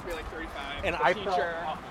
pay like 35. And the I teacher. felt